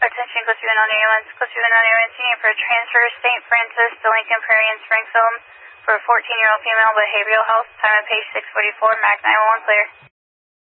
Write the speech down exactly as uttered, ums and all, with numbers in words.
Attention, Cotuban Ambulance. Cotuban Ambulance unit for transfer Saint Francis to Lincoln Prairie in Springfield for a fourteen-year-old female behavioral health. Time of page six forty-four, Mac nine one one clear.